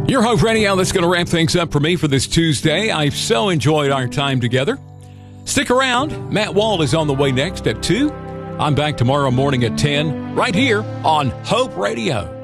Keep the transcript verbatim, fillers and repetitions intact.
Your Hope Radio, that's going to wrap things up for me for this Tuesday. I've so enjoyed our time together. Stick around. Matt Wall is on the way next at two. I'm back tomorrow morning at ten, right here on Hope Radio.